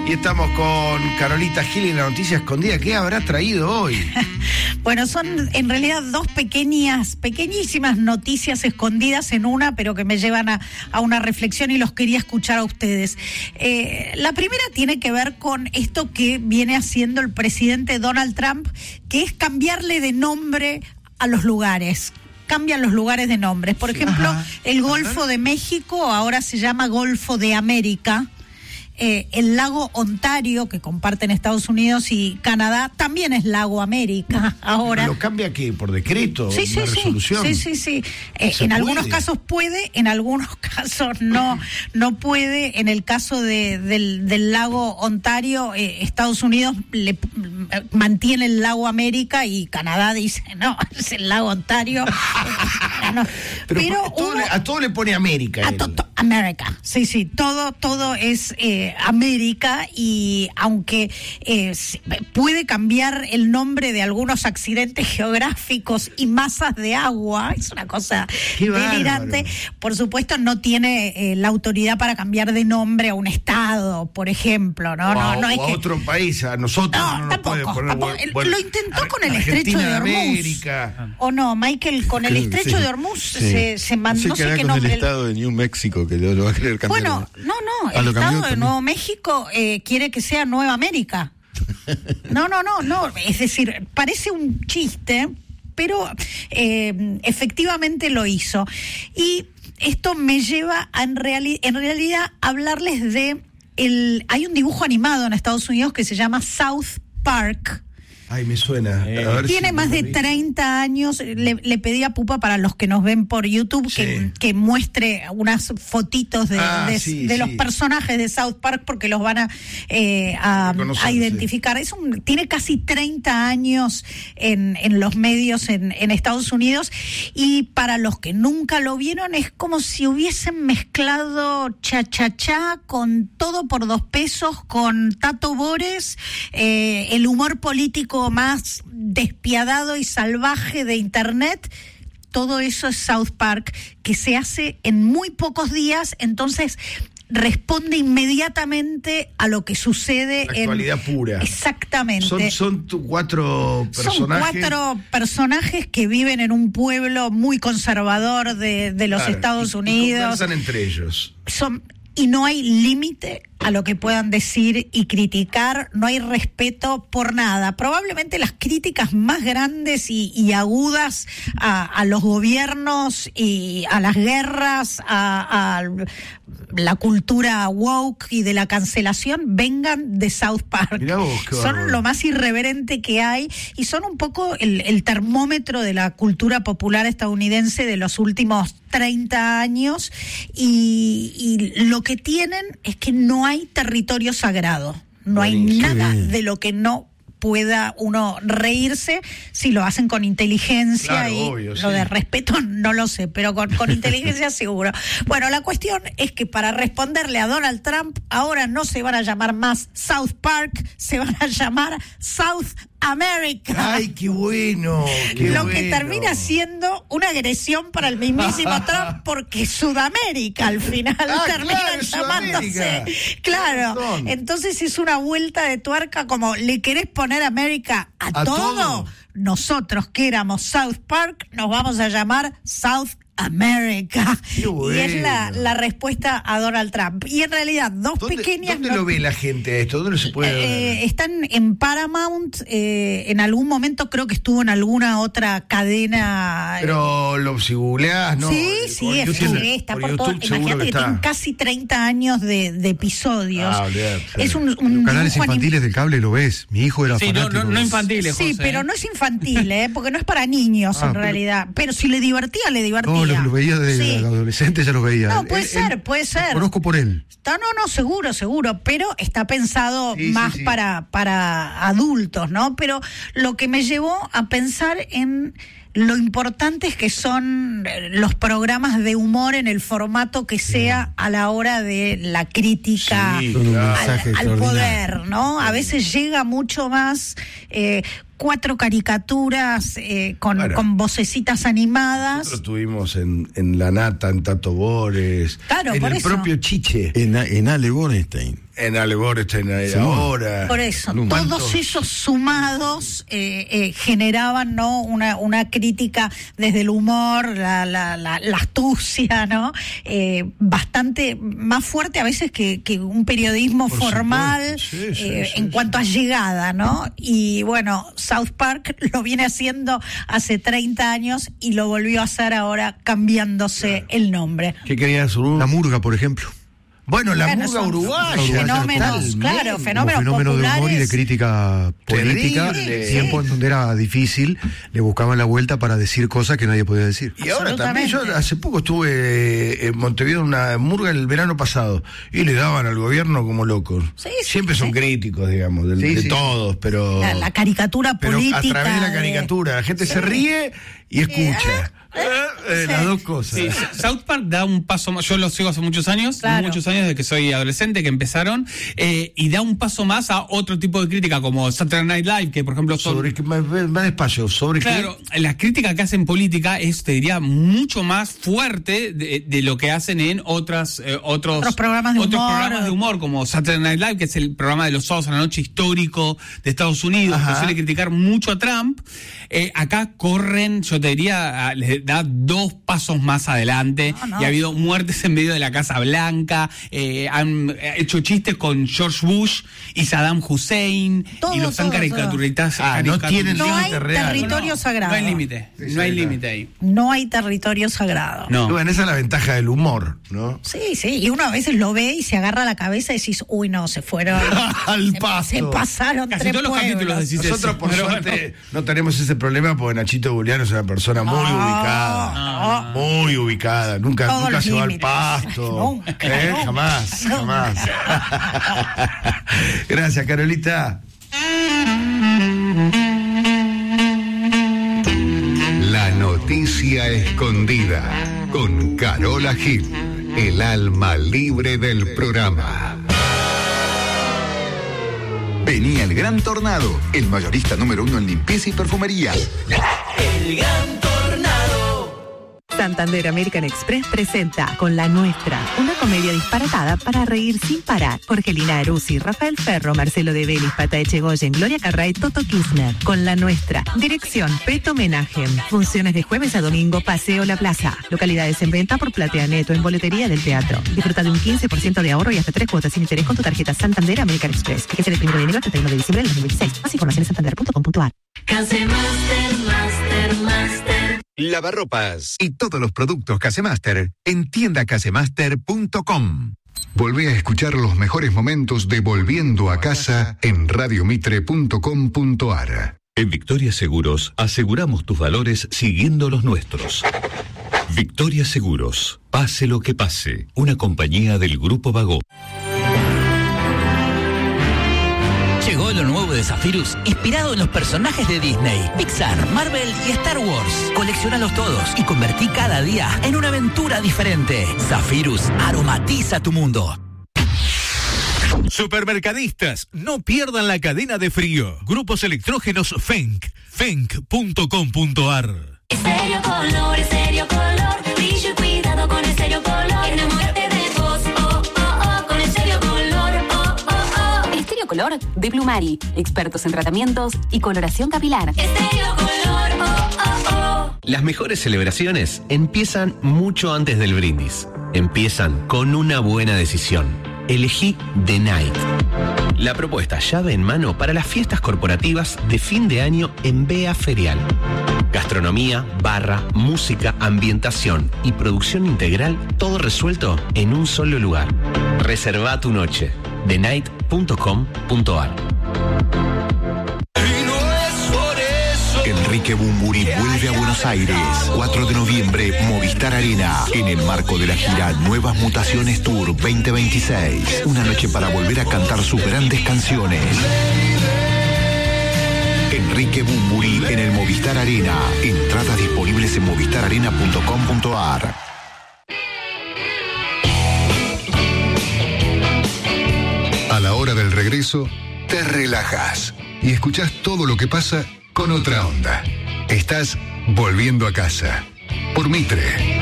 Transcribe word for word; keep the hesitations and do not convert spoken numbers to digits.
Y estamos con Carolita Gil en la noticia escondida. ¿Qué habrá traído hoy? Bueno, son en realidad dos pequeñas, pequeñísimas noticias escondidas en una, pero que me llevan a, a una reflexión y los quería escuchar a ustedes. Eh, la primera tiene que ver con esto que viene haciendo el presidente Donald Trump, que es cambiarle de nombre a los lugares. Cambian los lugares de nombres. Por ejemplo, Ajá. el Golfo de México ahora se llama Golfo de América. Eh, el lago Ontario, que comparten Estados Unidos y Canadá, también es lago América ahora. ¿Lo cambia qué? ¿Por decreto? Sí, sí, ¿Una sí, resolución? sí, sí, sí. Eh, en puede? algunos casos puede, en algunos casos no, no puede. En el caso de, del, del lago Ontario, eh, Estados Unidos le mantiene el lago América y Canadá dice, no, es el lago Ontario. no. Pero, Pero todo uno, le, a todo le pone América. A to, to, América, sí, sí, todo, todo es eh, América, y aunque eh, puede cambiar el nombre de algunos accidentes geográficos y masas de agua, es una cosa delirante, por supuesto no tiene eh, la autoridad para cambiar de nombre a un estado, por ejemplo, ¿no? O no, a, no es o a que... otro país, a nosotros no, no tampoco, nos puede poner... tampoco. Bueno, lo intentó Ar- con el Argentina estrecho de de Hormuz. América. ¿O no, Michael? Con el Creo, estrecho sí. de Hormuz Sí. se, se mandó, no sé qué con nombre. el estado de New Mexico, que lo, lo va a querer cambiar. Bueno, no, no, Ah, el lo estado cambió de también. Nuevo México eh, quiere que sea Nueva América. No, no, no, no, es decir, parece un chiste, pero eh, efectivamente lo hizo. Y esto me lleva a en, reali- en realidad a hablarles de el, hay un dibujo animado en Estados Unidos que se llama South Park. Ay, me suena. Eh, A ver tiene si más lo de vi. treinta años. Le, le pedí a Pupa, para los que nos ven por YouTube, Sí. que, que muestre unas fotitos de, Ah, de, sí, de sí. los personajes de South Park, porque los van a, eh, a, Reconocer, a identificar. Es un, tiene casi treinta años en, en los medios en, en Estados Unidos, y para los que nunca lo vieron, es como si hubiesen mezclado cha-cha-cha con Todo por Dos Pesos, con Tato Bores, eh, el humor político más despiadado y salvaje de internet. Todo eso es South Park, que se hace en muy pocos días, entonces responde inmediatamente a lo que sucede La en actualidad pura. Exactamente. Son, son tu cuatro personajes. Son cuatro personajes que viven en un pueblo muy conservador de, de los Claro, Estados y- y Unidos. conversan entre ellos. Son, y no hay límite a lo que puedan decir y criticar, no hay respeto por nada. Probablemente las críticas más grandes y, y agudas a, a los gobiernos y a las guerras, a, a la cultura woke y de la cancelación, vengan de South Park. Mirá vos, qué son bárbaro. lo más irreverente que hay, y son un poco el, el termómetro de la cultura popular estadounidense de los últimos treinta años, y, y lo que tienen es que no hay territorio sagrado, no hay Buenísimo. nada de lo que no pueda uno reírse, si lo hacen con inteligencia. Claro, y obvio, lo sí. de respeto no lo sé, pero con, con inteligencia seguro. Bueno, la cuestión es que para responderle a Donald Trump, ahora no se van a llamar más South Park, se van a llamar South America. Ay, qué bueno. Qué Lo bueno. que termina siendo una agresión para el mismísimo Trump, porque Sudamérica al final Ah, termina claro, llamándose. Sudamérica. Claro. Tienes razón. Entonces es una vuelta de tuerca, como le querés poner América a, A todo. todo. Nosotros, que éramos South Park, nos vamos a llamar South America. Qué bueno. Y es la, la respuesta a Donald Trump. Y en realidad, dos ¿Dónde, pequeñas ¿dónde not- lo ve la gente esto? ¿Dónde se puede eh, ver? están en Paramount, eh, en algún momento creo que estuvo en alguna otra cadena. Pero lo si googleás, ¿no? Sí, Eh, sí, por es, YouTube- sí, está por por todo. YouTube seguro Imagínate que, que está. tienen casi treinta años de, de episodios. Ah, olvidate, sí. Es un, un Los canales dibujo anim- infantiles del cable lo ves. Mi hijo era Sí, no, fanático. no, no infantiles, Sí, José, pero ¿eh? no es infantil, ¿eh? Porque no es para niños Ah, en pero- realidad. Pero si le divertía, le divertía. No, lo, lo veía desde Sí. adolescente, ya lo veía. No, puede Él- ser, él- puede ser. Lo conozco por él. Está, no, no, seguro, seguro, pero está pensado Sí, sí, más sí. para para adultos, ¿no? Pero lo que me llevó a pensar en lo importantes que son eh, los programas de humor en el formato que sea a la hora de la crítica Sí, Son un claro. mensaje al, al extraordinario. poder, ¿no? A veces llega mucho más eh, cuatro caricaturas eh, con, Bueno. con vocecitas animadas. Nosotros tuvimos en, en La Nata, en Tato Bores, Claro, en por el eso. propio Chiche. En, en Ale Bornstein. En Ale Borstein Sí. ahora. Por eso, ¿Cuántos? todos esos sumados eh, eh, generaban, ¿no?, una, una crítica desde el humor, la, la, la, la astucia, ¿no? Eh, bastante más fuerte a veces que, que un periodismo Por formal supuesto, sí, sí, eh, sí, en sí. cuanto a llegada, ¿no? Y bueno, South Park lo viene haciendo hace treinta años y lo volvió a hacer ahora cambiándose Claro. el nombre. ¿Qué querías, Uru? La murga, por ejemplo. Bueno, la Bueno, murga son uruguaya. fenómenos, totalmente. claro, Como fenómenos fenómeno de humor y de populares. crítica política. Terrible. Tiempo en donde era difícil, le buscaban la vuelta para decir cosas que nadie podía decir. Y ahora también, yo Absolutamente. hace poco estuve en Montevideo en una murga el verano pasado y le daban al gobierno como locos. Sí, sí, Siempre son sí. críticos, digamos, de, Sí, de sí. todos, pero... La, la caricatura pero política. a través de la de- caricatura, la gente se ríe y escucha. Eh, eh, sí. Las dos cosas. Sí, South Park da un paso más. Yo lo sigo hace muchos años, Claro. muchos años desde que soy adolescente, que empezaron, eh, y da un paso más a otro tipo de crítica, como Saturday Night Live, que por ejemplo son. Sobre qué- más, más despacio, sobre Claro, qué... la crítica que hacen política es, te diría, mucho más fuerte de, de lo que hacen en otras eh, otros, Otros programas de otros humor. programas de humor, como Saturday Night Live, que es el programa de los sábados a la noche histórico de Estados Unidos, Ajá. que suele criticar mucho a Trump. Eh, acá corren, yo te diría, a- les da dos pasos más adelante, No, no. y ha habido muertes en medio de la Casa Blanca, eh, han hecho chistes con George Bush y Saddam Hussein, Todo, y los han todo, caricaturizado. Ah, no tienen No hay límite real. territorio no, sagrado. No hay límite, no hay límite ahí. No hay territorio sagrado. No. Bueno, esa es la ventaja del humor, ¿no? Sí, sí, y uno a veces lo ve y se agarra la cabeza y decís, uy, no, se fueron. Al se, pasto. se pasaron Casi tres todos los pueblos. capítulos decís eso. Nosotros, por Pero suerte, bueno. no tenemos ese problema porque Nachito Buliano es una persona muy ubicada. no. Muy ubicada. Nunca, Todos nunca los se va al límites. pasto. Nunca, ¿Eh? nunca. Jamás, Nunca. jamás. Gracias, Carolita. La noticia escondida con Carola Gil, el alma libre del programa. Venía el Gran Tornado, el mayorista número uno en limpieza y perfumería. El Gran Tornado. Santander American Express presenta Con la Nuestra, una comedia disparatada para reír sin parar. Jorgelina Aruzzi, Rafael Ferro, Marcelo de Vélez, Pata Echegoyen, Gloria Carray, Toto Kirchner. Con la Nuestra. Dirección Peto Menajem. Funciones de jueves a domingo, Paseo La Plaza. Localidades en venta por Platea Neto en boletería del teatro. Disfruta de un quince por ciento de ahorro y hasta tres cuotas sin interés con tu tarjeta Santander American Express. Que es el primero de enero al treinta y uno de diciembre del dos mil veintiséis. Más información en santander punto com punto a r. Casemaster, Master, Master. Lavarropas y todos los productos Casemaster en tienda casemaster punto com. Volvé a escuchar los mejores momentos de Volviendo a Casa en radio mitre punto com punto a r. En Victoria Seguros aseguramos tus valores siguiendo los nuestros. Victoria Seguros, pase lo que pase, una compañía del Grupo Vago. Llegó lo nuevo de Zephyrus, inspirado en los personajes de Disney, Pixar, Marvel y Star Wars. Colecciónalos todos y convertí cada día en una aventura diferente. Zephyrus aromatiza tu mundo. Supermercadistas, no pierdan la cadena de frío. Grupos electrógenos Fenk, fenk punto com punto a r. Estéreo Color, Estéreo Color, brillo y cuidado con Estéreo Color. Enamórate de vos, oh, oh, oh, con Estéreo Color, oh, oh, oh. Estéreo Color de Plumari, expertos en tratamientos y coloración capilar. Estéreo Color, oh, oh, oh. Las mejores celebraciones empiezan mucho antes del brindis. Empiezan con una buena decisión. Elegí The Night. La propuesta llave en mano para las fiestas corporativas de fin de año en Bea Ferial. Gastronomía, barra, música, ambientación y producción integral, todo resuelto en un solo lugar. Reserva tu noche. the night punto com punto a r. Enrique Bunbury vuelve a Buenos Aires. cuatro de noviembre, Movistar Arena. En el marco de la gira Nuevas Mutaciones Tour veinte veintiséis. Una noche para volver a cantar sus grandes canciones. Enrique Bunbury en el Movistar Arena. Entradas disponibles en movistar arena punto com punto a r. A la hora del regreso, te relajas y escuchás todo lo que pasa con otra onda. Estás volviendo a casa. Por Mitre.